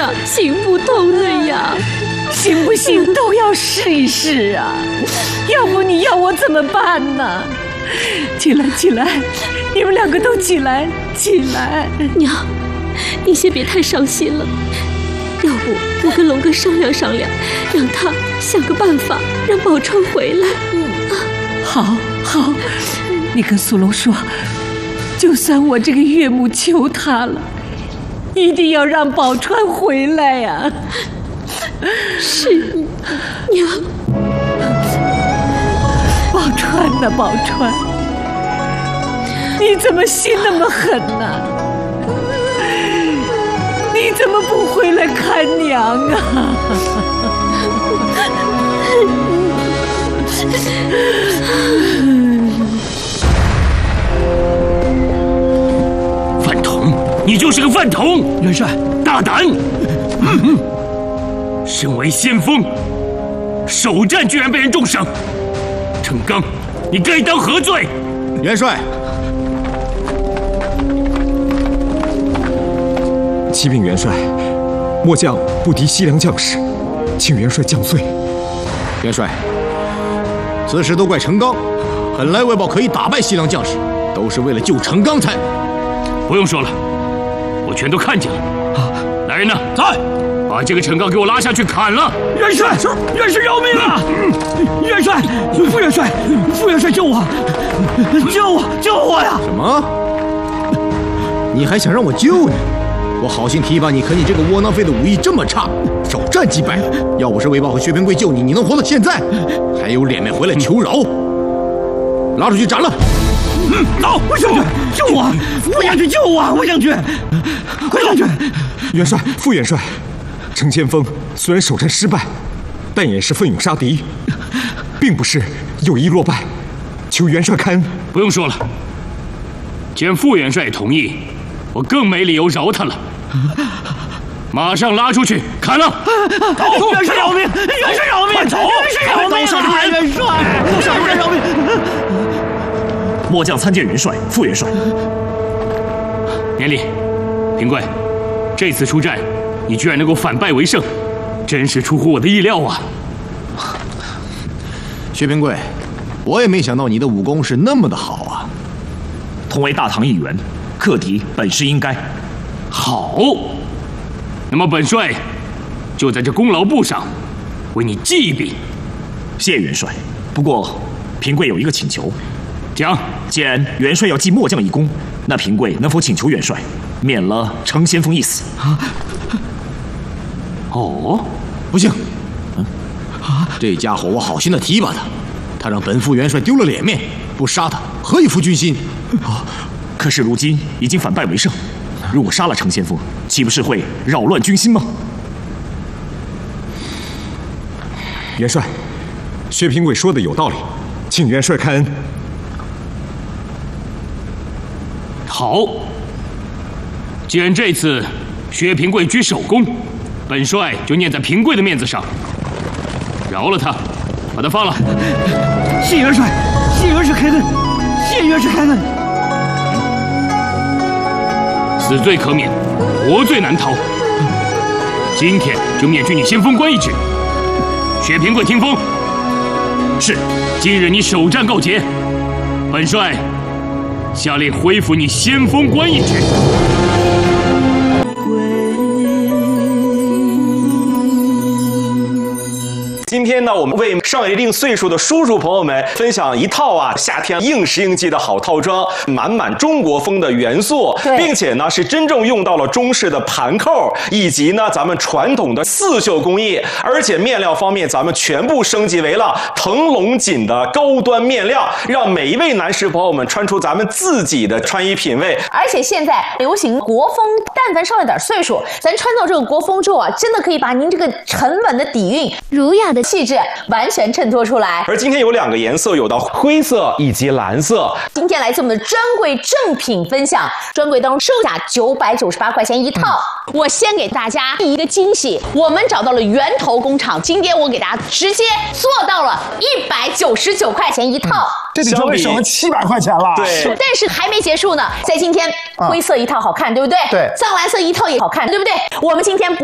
呀，行不通的呀。 行不行都要试一试啊，要不你要我怎么办呢？起来，起来，你们两个都起来，起来。 娘，你先别太伤心了，要不我跟龙哥商量商量，让他想个办法让宝钏回来。 好，好，你跟苏龙说，就算我这个岳母求他了，一定要让宝钏回来呀。 是，娘。 宝钏呐，宝钏，你怎么心那么狠呢？你怎么不回来看娘啊？ 饭桶，你就是个饭桶！ 元帅， 大胆！身为先锋，首战居然被人重伤，程刚，你该当何罪？ 元帅， 启禀元帅，末将不敌西凉将士，请元帅降罪。 元帅，此事都怪程刚，本来魏豹可以打败西凉将士，都是为了救程刚才。 不用说了，我全都看见了。来人呐， 在！ 把这个程刚给我拉下去砍了！ 元帅，元帅饶命啊！元帅，副元帅，副元帅救我！救我！救我呀！什么？你还想让我救你？我好心提拔你，可你这个窝囊废的武艺这么差，首战即败。要不是魏豹和薛平贵救你，你能活到现在？还有脸面回来求饶？拉出去斩了！走！魏将军，救我！魏将军救我！魏将军，快上去！ 元帅，副元帅。程先锋虽然首战失败，但也是奋勇杀敌，并不是有意落败，求元帅开恩。 不用说了，既然副元帅也同意，我更没理由饶他了。马上拉出去砍了！ 元帅饶命！元帅饶命！元帅饶命！元帅饶命！ 末将参见元帅、副元帅。 年里，平贵，这次出战，你居然能够反败为胜，真是出乎我的意料啊！ 薛平贵，我也没想到你的武功是那么的好啊！ 同为大唐一员，克敌本是应该。 好，那么本帅就在这功劳簿上为你记一笔。 谢元帅。不过，平贵有一个请求。 讲。 既然元帅要记末将一功，那平贵能否请求元帅免了程先锋一死？ 哦， 不行，这家伙我好心的提拔他，他让本副元帅丢了脸面，不杀他何以服军心？ 可是如今已经反败为胜，如果杀了程先锋，岂不是会扰乱军心吗？ 元帅，薛平贵说的有道理，请元帅开恩。 好，既然这次薛平贵居首功，本帅就念在平贵的面子上，饶了他，把他放了。 谢元帅，谢元帅开恩，谢元帅开恩。 死罪可免，活罪难逃。今天就免去你先锋官一职。薛平贵听风。是，今日你首战告捷，本帅下令恢复你先锋官一职。 今天呢，我们为上一定岁数的叔叔朋友们分享一套夏天应时应季的好套装，满满中国风的元素，并且呢是真正用到了中式的盘扣，以及呢咱们传统的刺绣工艺，而且面料方面咱们全部升级为了腾龙锦的高端面料，让每一位男士朋友们穿出咱们自己的穿衣品味。 而且现在流行国风，但凡上了点岁数，咱穿到这个国风之后真的可以把您这个沉稳的底蕴、儒雅的气质完全衬托出来。 而今天有2个颜色，有到灰色以及蓝色。 今天来自我们的专柜正品分享，专柜当中售价998块钱一套。我先给大家一个惊喜，我们找到了源头工厂，今天我给大家直接做到了199块钱一套。 这比相比省了700块钱了。 对， 但是还没结束呢，在今天灰色一套好看，对不对？ 对， 藏蓝色一套也好看，对不对？我们今天不